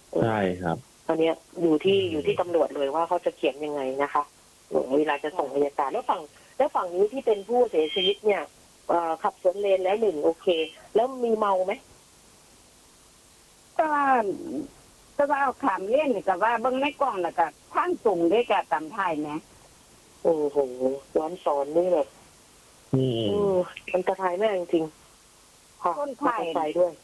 ใช่ครับตอนนี้อยู่ที่ตำรวจเลยว่าเขาจะเขียนยังไงนะคะเวลาจะส่งอัยการแล้วฝั่งนี้ที่เป็นผู้เสียชีวิตเนี่ยขับสวนเลนแล้วหนึ่งโอเคแล้วมีเมาไหมก็ว่าเอาขามเล่นกับว่าเบิ้งในกล้องแล้วก็ท่านสูงด้วยกับตำไทยนะโอ้โหย้อนสอนนี่แบบมันกระทายแม่จริงๆค่ะคนไทยด้วย